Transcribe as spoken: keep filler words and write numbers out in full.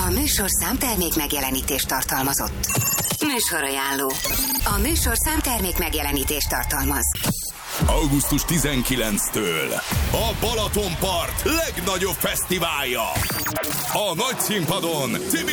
A műsor számtermék megjelenítést tartalmazott. Műsorajánló. A műsor számtermék megjelenítést tartalmaz. augusztus tizenkilencedikétől a Balatonpart legnagyobb fesztiválja. A nagy színpadon